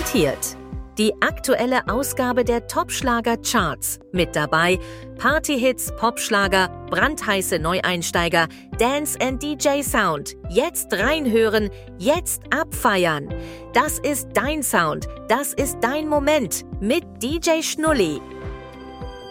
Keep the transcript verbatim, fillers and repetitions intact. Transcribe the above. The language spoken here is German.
präsentiert die aktuelle Ausgabe der Top-Schlager-Charts. Mit dabei Party-Hits, Popschlager, brandheiße Neueinsteiger, Dance and D J Sound. Jetzt reinhören, jetzt abfeiern. Das ist dein Sound, das ist dein Moment mit D J Schnulli.